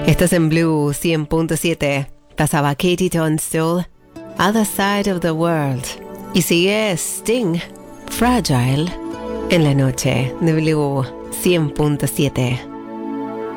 Estás en Blue 100.7. Pasaba Katie Tunstall, Other Side of the World. Y sigue Sting, Fragile, en la noche de Blue 100.7.